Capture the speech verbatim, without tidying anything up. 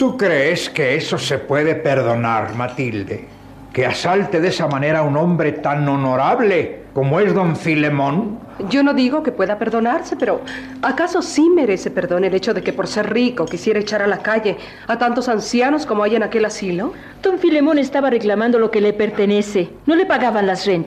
¿Tú crees que eso se puede perdonar, Matilde? ¿Que asalte de esa manera a un hombre tan honorable como es don Filemón? Yo no digo que pueda perdonarse, pero ¿acaso sí merece perdón el hecho de que por ser rico quisiera echar a la calle a tantos ancianos como hay en aquel asilo? Don Filemón estaba reclamando lo que le pertenece. No le pagaban las rentas.